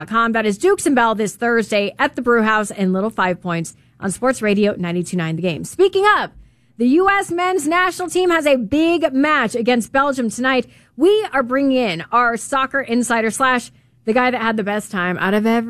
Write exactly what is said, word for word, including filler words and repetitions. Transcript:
That is Dukes and Bell this Thursday at the Brew House in Little Five Points on Sports Radio ninety-two point nine The Game. Speaking of, the U S men's national team has a big match against Belgium tonight. We are bringing in our soccer insider slash the guy that had the best time out of every